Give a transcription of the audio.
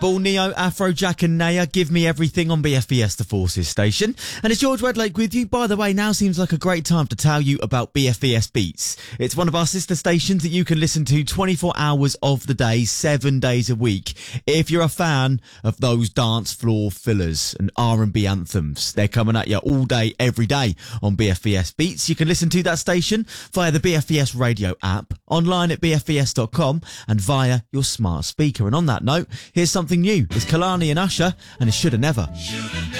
Ball, Neo, Afrojack and Naya, Give Me Everything on BFBS The Forces station. And it's George Redlake with you. By the way, now seems like a great time to tell you about BFBS Beats. It's one of our sister stations that you can listen to 24 hours of the day, 7 days a week. If you're a fan of those dance floor fillers and R&B anthems, they're coming at you all day, every day on BFBS Beats. You can listen to that station via the BFBS radio app, online at bfbs.com and via your smart speaker. And on that note, here's something new. It's Kalani and Usher, and it Shoulda Never.